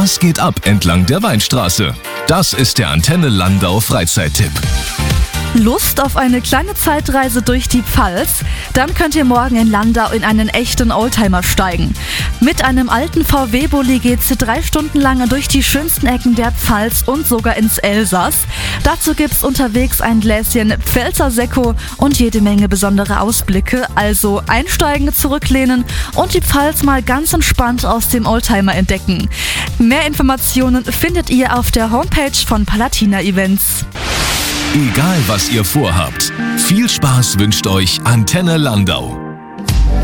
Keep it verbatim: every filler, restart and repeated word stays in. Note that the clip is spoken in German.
Was geht ab entlang der Weinstraße? Das ist der Antenne Landau Freizeittipp. Lust auf eine kleine Zeitreise durch die Pfalz? Dann könnt ihr morgen in Landau in einen echten Oldtimer steigen. Mit einem alten V W-Bulli geht's drei Stunden lang durch die schönsten Ecken der Pfalz und sogar ins Elsass. Dazu gibt's unterwegs ein Gläschen Pfälzer Sekko und jede Menge besondere Ausblicke. Also einsteigen, zurücklehnen und die Pfalz mal ganz entspannt aus dem Oldtimer entdecken. Mehr Informationen findet ihr auf der Homepage von Palatina Events. Egal was ihr vorhabt, viel Spaß wünscht euch Antenne Landau.